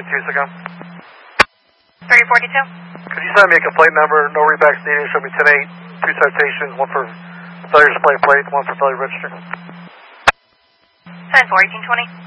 3042 ago. 3042. Could you send me a complaint number, no rebacks needed, show me 10-8, 2 citations, one for failure display plate, one for failure register. 10-4, 1820.